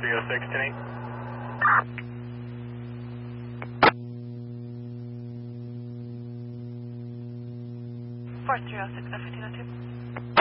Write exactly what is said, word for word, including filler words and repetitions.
three oh six, ten eight. four three oh six, fifteen oh two.